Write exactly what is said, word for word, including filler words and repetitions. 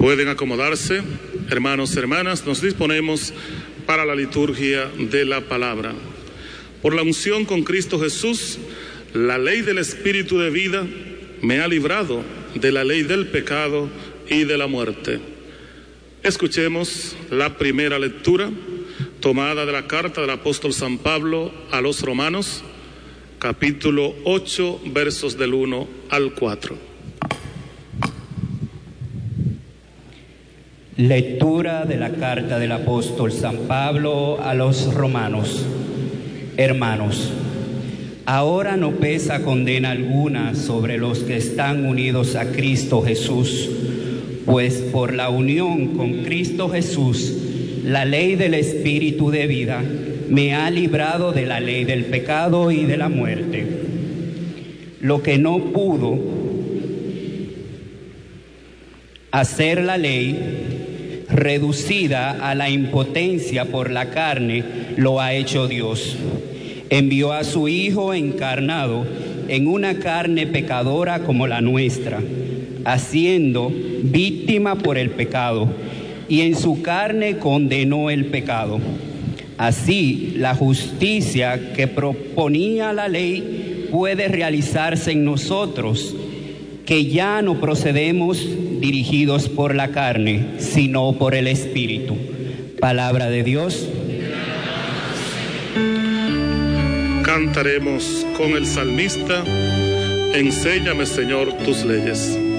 Pueden acomodarse, hermanos y hermanas, nos disponemos para la liturgia de la palabra. Por la unción con Cristo Jesús, la ley del Espíritu de vida me ha librado de la ley del pecado y de la muerte. Escuchemos la primera lectura tomada de la carta del apóstol San Pablo a los Romanos, capítulo ocho, versos del uno al cuatro. Lectura de la carta del apóstol San Pablo a los Romanos. Hermanos, ahora no pesa condena alguna sobre los que están unidos a Cristo Jesús, pues por la unión con Cristo Jesús, la ley del Espíritu de vida me ha librado de la ley del pecado y de la muerte. Lo que no pudo hacer la ley, reducida a la impotencia por la carne, lo ha hecho Dios. Envió a su Hijo encarnado en una carne pecadora como la nuestra, haciendo víctima por el pecado, y en su carne condenó el pecado. Así, la justicia que proponía la ley puede realizarse en nosotros, que ya no procedemos dirigidos por la carne, sino por el Espíritu. Palabra de Dios. Cantaremos con el salmista: Enséñame, Señor, tus leyes.